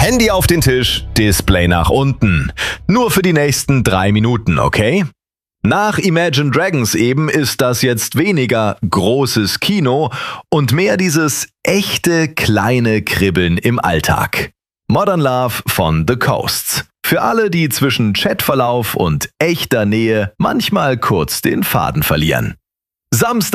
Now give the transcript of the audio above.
Handy auf den Tisch, Display nach unten. Nur für die nächsten 3 Minuten, okay? Nach Imagine Dragons eben ist das jetzt weniger großes Kino und mehr dieses echte kleine Kribbeln im Alltag. Modern Love von The Coasts. Für alle, die zwischen Chatverlauf und echter Nähe manchmal kurz den Faden verlieren. Samstag